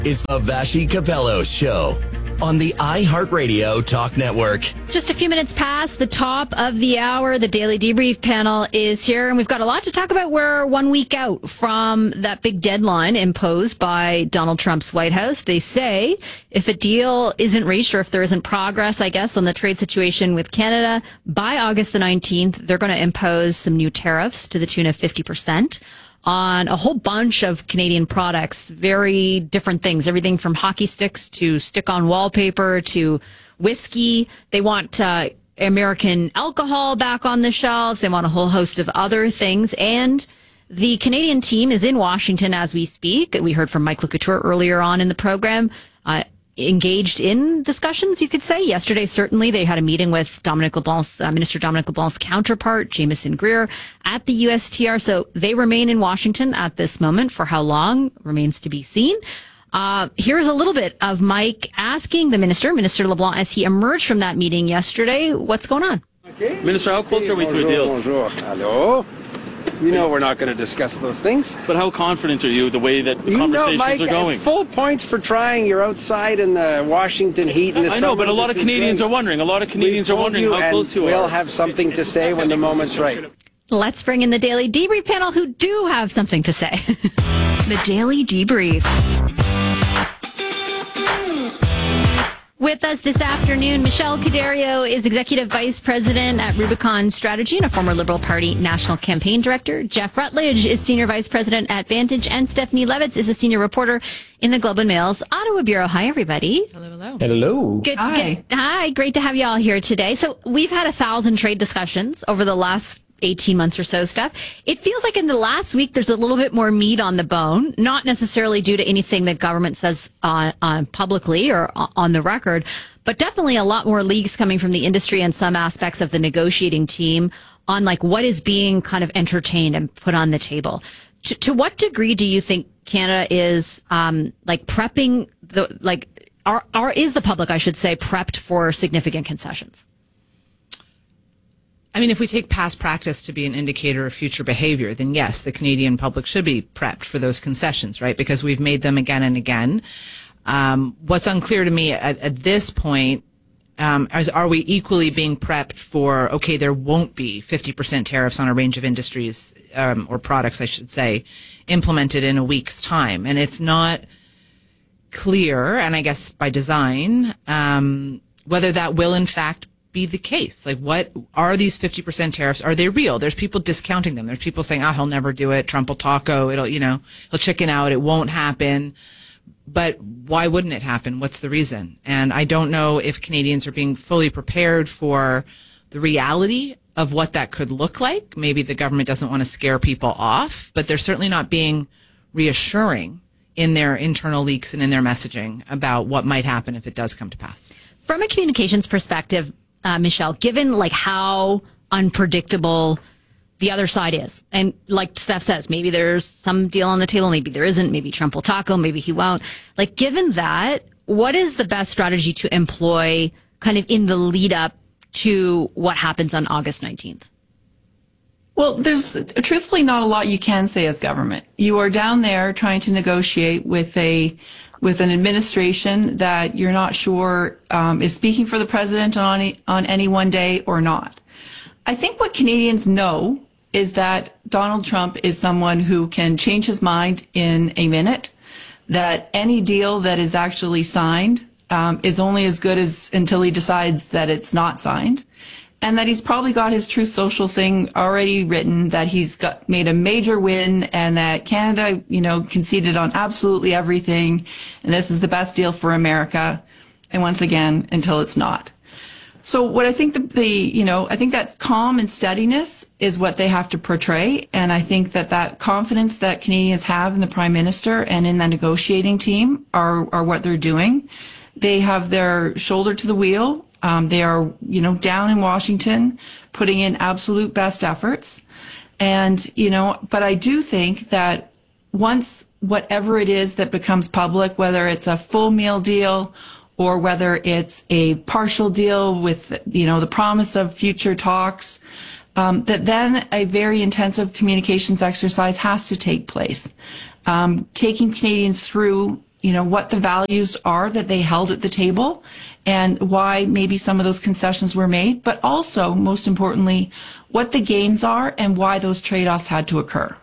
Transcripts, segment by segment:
is the Vassy Capello Show on the iHeartRadio Talk Network. Just a few minutes past the top of the hour, the Daily Debrief panel is here, and we've got a lot to talk about. We're 1 week out from that big deadline imposed by Donald Trump's White House. They say if a deal isn't reached, or if there isn't progress, I guess, on the trade situation with Canada, by August the 19th, they're going to impose some new tariffs to the tune of 50%. On a whole bunch of Canadian products, very different things, everything from hockey sticks to stick-on wallpaper to whiskey. They want American alcohol back on the shelves. They want a whole host of other things. And the Canadian team is in Washington as we speak. We heard from Mike LeCouture earlier on in the program, engaged in discussions, you could say. Yesterday, certainly, they had a meeting with Minister Dominic LeBlanc's counterpart, Jamieson Greer, at the USTR. So they remain in Washington at this moment. For how long remains to be seen. Here's a little bit of Mike asking the Minister LeBlanc, as he emerged from that meeting yesterday, what's going on? Okay. Minister, how close are we to a deal? Bonjour. Hello. You know we're not going to discuss those things. But how confident are you the way that the conversations Mike, are going? Full points for trying. You're outside in the Washington heat in the summer. I know, but a lot of Canadians are wondering. How close you are. We'll have something to say when the moment's right. Let's bring in the Daily Debrief panel who do have something to say. The Daily Debrief. With us this afternoon, Michelle Cuderio is Executive Vice President at Rubicon Strategy and a former Liberal Party National Campaign Director. Jeff Rutledge is Senior Vice President at Vantage, and Stephanie Levitz is a Senior Reporter in the Globe and Mail's Ottawa Bureau. Hi, everybody. Hello. Hello. Good. Hi. Hi. Great to have you all here today. So we've had 1,000 trade discussions over the last 18 months or so, Steph. It feels like in the last week there's a little bit more meat on the bone, not necessarily due to anything that government says publicly or on the record, but definitely a lot more leaks coming from the industry and some aspects of the negotiating team on like what is being kind of entertained and put on the table. To what degree do you think Canada is prepping is the public, I should say, prepped for significant concessions? I mean, if we take past practice to be an indicator of future behavior, then yes, the Canadian public should be prepped for those concessions, right? Because we've made them again and again. What's unclear to me at this point are we equally being prepped for, okay, there won't be 50% tariffs on a range of industries or products, I should say, implemented in a week's time. And it's not clear, and I guess by design, whether that will in fact be the case. Like, what are these 50% tariffs? Are they real? There's people discounting them. There's people saying, he'll never do it. Trump will taco. He'll chicken out. It won't happen. But why wouldn't it happen? What's the reason? And I don't know if Canadians are being fully prepared for the reality of what that could look like. Maybe the government doesn't want to scare people off, but they're certainly not being reassuring in their internal leaks and in their messaging about what might happen if it does come to pass. From a communications perspective, Michelle, given like how unpredictable the other side is, and like Steph says, maybe there's some deal on the table, maybe there isn't, maybe Trump will tackle, maybe he won't. Like, given that, what is the best strategy to employ kind of in the lead up to what happens on August 19th? Well, there's truthfully not a lot you can say as government. You are down there trying to negotiate with an administration that you're not sure is speaking for the president on any one day or not. I think what Canadians know is that Donald Trump is someone who can change his mind in a minute, that any deal that is actually signed is only as good as until he decides that it's not signed, and that he's probably got his Truth Social thing already written, that he's made a major win, and that Canada, conceded on absolutely everything, and this is the best deal for America, and once again, until it's not. So what I think I think that calm and steadiness is what they have to portray, and I think that confidence that Canadians have in the Prime Minister and in the negotiating team are what they're doing. They have their shoulder to the wheel. They are, down in Washington, putting in absolute best efforts. And, but I do think that once whatever it is that becomes public, whether it's a full meal deal or whether it's a partial deal with, the promise of future talks, that then a very intensive communications exercise has to take place. Taking Canadians through what the values are that they held at the table and why maybe some of those concessions were made, but also, most importantly, what the gains are and why those trade-offs had to occur.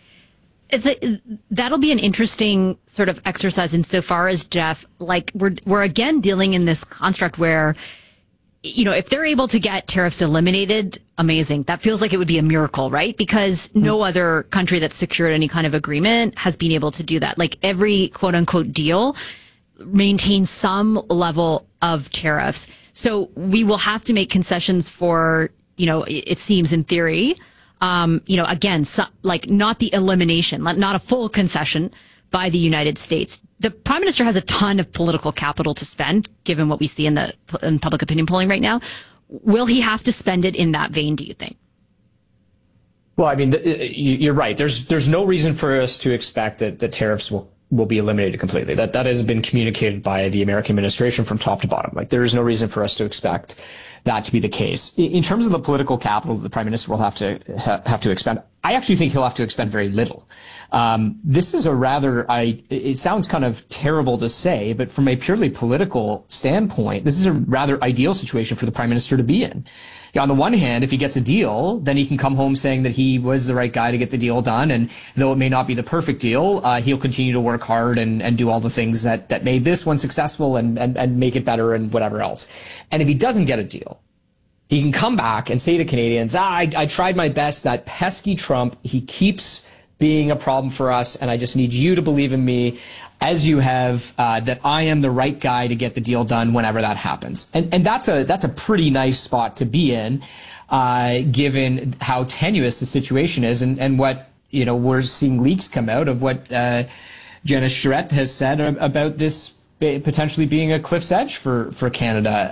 That'll be an interesting sort of exercise insofar as, Jeff, like we're again dealing in this construct where, if they're able to get tariffs eliminated, amazing. That feels like it would be a miracle, right? Because no other country that's secured any kind of agreement has been able to do that. Like every quote unquote deal maintains some level of tariffs. So we will have to make concessions for, it seems in theory, again, like not the elimination, not a full concession by the United States. The Prime Minister has a ton of political capital to spend, given what we see in public opinion polling right now. Will he have to spend it in that vein, do you think? Well, I mean, you're right. There's no reason for us to expect that the tariffs will be eliminated completely. That has been communicated by the American administration from top to bottom. Like, there is no reason for us to expect that to be the case. In terms of the political capital that the Prime Minister will have to expend, I actually think he'll have to expend very little. This is it sounds kind of terrible to say, but from a purely political standpoint, this is a rather ideal situation for the Prime Minister to be in. On the one hand, if he gets a deal, then he can come home saying that he was the right guy to get the deal done. And though it may not be the perfect deal, he'll continue to work hard and do all the things that made this one successful and make it better and whatever else. And if he doesn't get a deal, he can come back and say to Canadians, I tried my best. That pesky Trump, he keeps being a problem for us. And I just need you to believe in me, as you have, that I am the right guy to get the deal done whenever that happens. And that's a pretty nice spot to be in, given how tenuous the situation is and what, we're seeing leaks come out of what Janice Charette has said about this potentially being a cliff's edge for Canada.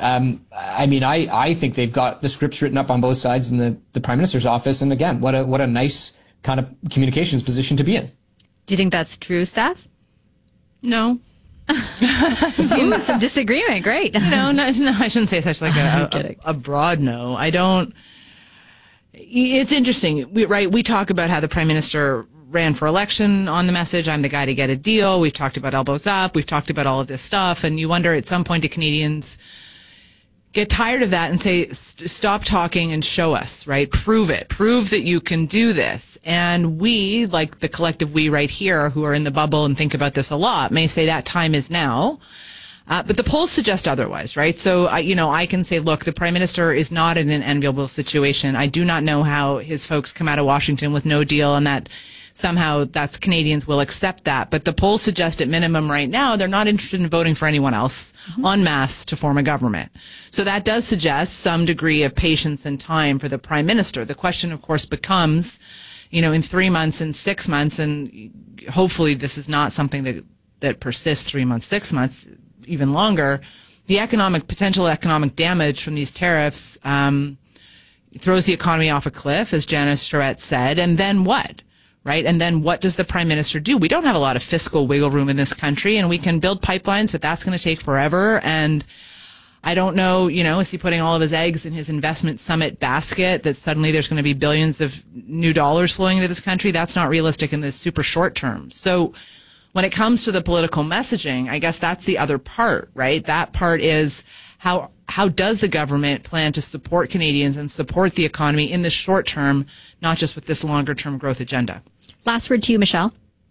I think they've got the scripts written up on both sides in the Prime Minister's office. And again, what a nice kind of communications position to be in. Do you think that's true, Steph? No. Some disagreement. Great. No, I shouldn't say such like a broad no. I don't. It's interesting. We talk about how the Prime Minister ran for election on the message, I'm the guy to get a deal. We've talked about elbows up. We've talked about all of this stuff. And you wonder at some point, do Canadians get tired of that and say, stop talking and show us, right? Prove it. Prove that you can do this. And we, like the collective we right here who are in the bubble and think about this a lot, may say that time is now. But the polls suggest otherwise, right? So, I can say, look, the Prime Minister is not in an enviable situation. I do not know how his folks come out of Washington with no deal and that somehow Canadians will accept that. But the polls suggest at minimum right now, they're not interested in voting for anyone else en masse to form a government. So that does suggest some degree of patience and time for the Prime Minister. The question, of course, becomes, in 3 months and 6 months, and hopefully this is not something that persists 3 months, 6 months, even longer, the potential economic damage from these tariffs throws the economy off a cliff, as Janice Charette said, and then what? Right? And then what does the Prime Minister do? We don't have a lot of fiscal wiggle room in this country, and we can build pipelines, but that's going to take forever. And I don't know, is he putting all of his eggs in his investment summit basket that suddenly there's going to be billions of new dollars flowing into this country? That's not realistic in the super short term. So when it comes to the political messaging, I guess that's the other part, right? That part is how does the government plan to support Canadians and support the economy in the short term, not just with this longer term growth agenda? Last word to you, Michelle.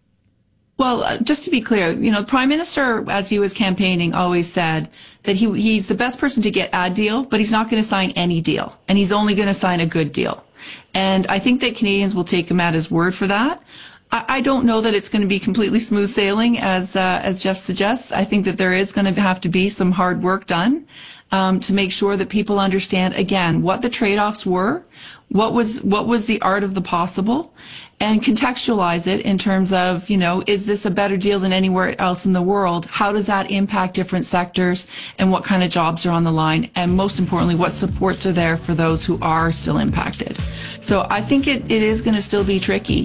Well, just to be clear, the Prime Minister, as he was campaigning, always said that he's the best person to get a deal, but he's not going to sign any deal, and he's only going to sign a good deal. And I think that Canadians will take him at his word for that. I don't know that it's going to be completely smooth sailing, as Jeff suggests. I think that there is going to have to be some hard work done to make sure that people understand, again, what the trade-offs were, what was the art of the possible, and contextualize it in terms of, is this a better deal than anywhere else in the world? How does that impact different sectors, and what kind of jobs are on the line? And most importantly, what supports are there for those who are still impacted? So I think it is going to still be tricky,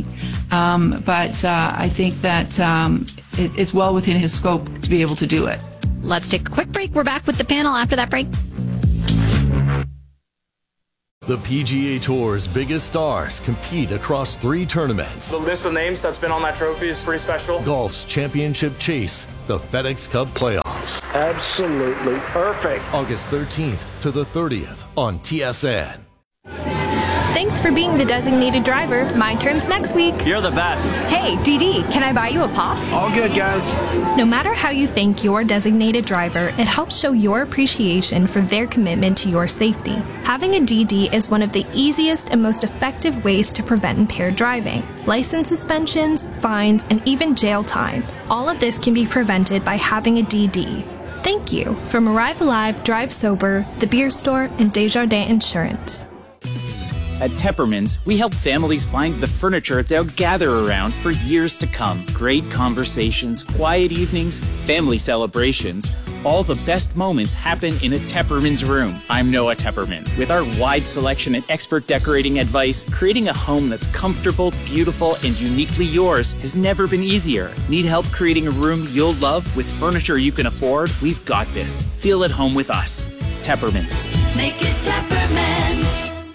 but I think that it's well within his scope to be able to do it. Let's take a quick break. We're back with the panel after that break. The PGA Tour's biggest stars compete across 3 tournaments. The list of names that's been on that trophy is pretty special. Golf's championship chase, the FedEx Cup playoffs. Absolutely perfect. August 13th to the 30th on TSN. Thanks for being the designated driver. My turn's next week. You're the best. Hey, DD, can I buy you a pop? All good, guys. No matter how you thank your designated driver, it helps show your appreciation for their commitment to your safety. Having a DD is one of the easiest and most effective ways to prevent impaired driving. License suspensions, fines, and even jail time. All of this can be prevented by having a DD. Thank you. From Arrive Alive, Drive Sober, The Beer Store, and Desjardins Insurance. At Tepperman's, we help families find the furniture they'll gather around for years to come. Great conversations, quiet evenings, family celebrations. All the best moments happen in a Tepperman's room. I'm Noah Tepperman. With our wide selection and expert decorating advice, creating a home that's comfortable, beautiful, and uniquely yours has never been easier. Need help creating a room you'll love with furniture you can afford? We've got this. Feel at home with us. Tepperman's. Make it Tepperman's.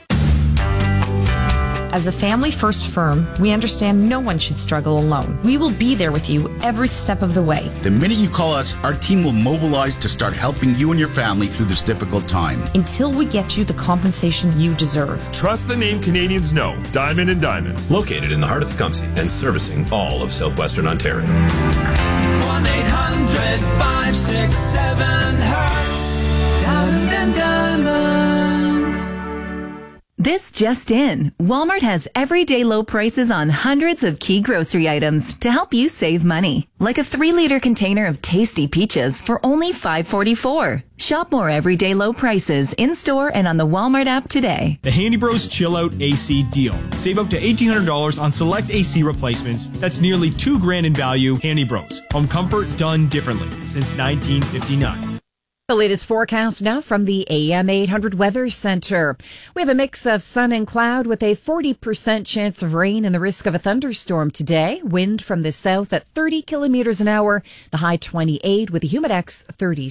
As a family-first firm, we understand no one should struggle alone. We will be there with you every step of the way. The minute you call us, our team will mobilize to start helping you and your family through this difficult time. Until we get you the compensation you deserve. Trust the name Canadians know, Diamond and Diamond. Located in the heart of Tecumseh and servicing all of southwestern Ontario. 1-800-567-HERTZ. Diamond and Diamond. This just in. Walmart has everyday low prices on hundreds of key grocery items to help you save money. Like a 3-liter container of tasty peaches for only $5.44. Shop more everyday low prices in-store and on the Walmart app today. The Handy Bros Chill Out AC deal. Save up to $1,800 on select AC replacements. That's nearly $2,000 in value. Handy Bros. Home comfort done differently since 1959. The latest forecast now from the AM 800 Weather Center. We have a mix of sun and cloud with a 40% chance of rain and the risk of a thunderstorm today. Wind from the south at 30 kilometers an hour, the high 28 with a humidex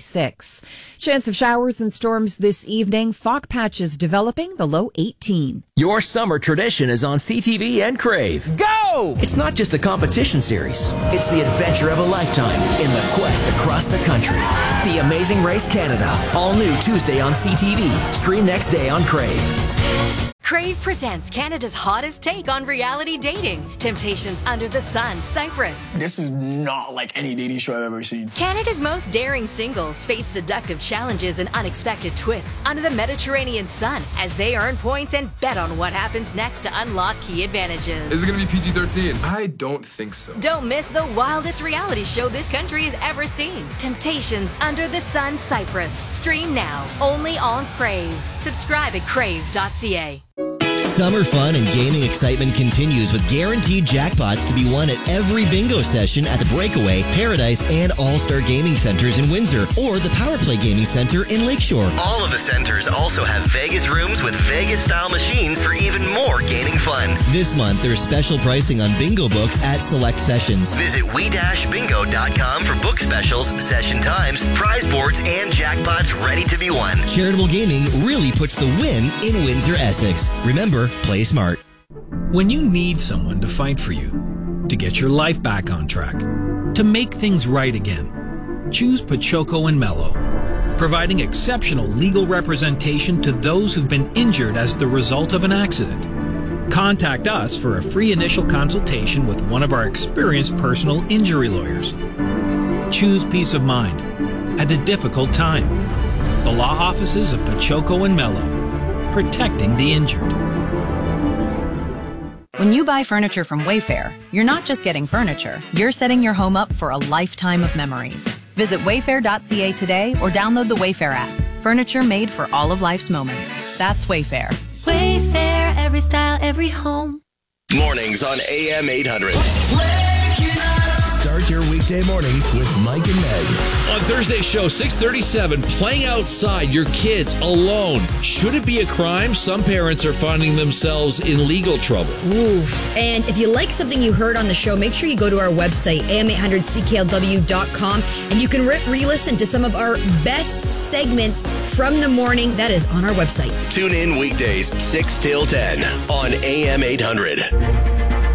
36. Chance of showers and storms this evening. Fog patches developing, the low 18. Your summer tradition is on CTV and Crave. Go! It's not just a competition series. It's the adventure of a lifetime in the quest across the country. The Amazing Race Canada. All new Tuesday on CTV. Stream next day on Crave. Crave presents Canada's hottest take on reality dating. Temptations Under the Sun, Cyprus. This is not like any dating show I've ever seen. Canada's most daring singles face seductive challenges and unexpected twists under the Mediterranean sun as they earn points and bet on what happens next to unlock key advantages. Is it going to be PG-13? I don't think so. Don't miss the wildest reality show this country has ever seen. Temptations Under the Sun, Cyprus. Stream now, only on Crave. Subscribe at crave.ca. Summer fun and gaming excitement continues with guaranteed jackpots to be won at every bingo session at the Breakaway, Paradise, and All-Star Gaming Centers in Windsor or the Powerplay Gaming Center in Lakeshore. All of the centers also have Vegas rooms with Vegas-style machines for even more gaming fun. This month, there's special pricing on bingo books at select sessions. Visit we-bingo.com for book specials, session times, prize boards, and jackpots ready to be won. Charitable gaming really puts the win in Windsor, Essex. Remember, play smart. When you need someone to fight for you, to get your life back on track, to make things right again, choose Pachoco and Mello, providing exceptional legal representation to those who've been injured as the result of an accident. Contact us for a free initial consultation with one of our experienced personal injury lawyers. Choose peace of mind at a difficult time. The law offices of Pachoco and Mello, protecting the injured. When you buy furniture from Wayfair, you're not just getting furniture, you're setting your home up for a lifetime of memories. Visit wayfair.ca today or download the Wayfair app. Furniture made for all of life's moments. That's Wayfair. Wayfair, every style, every home. Mornings on AM 800. Start your weekday Weekday mornings with Mike and Meg. On Thursday's show, 6:37, playing outside your kids alone. Should it be a crime? Some parents are finding themselves in legal trouble. Oof. And if you like something you heard on the show, make sure you go to our website, am800cklw.com, and you can re-listen to some of our best segments from the morning. That is on our website. Tune in weekdays 6 till 10 on AM 800.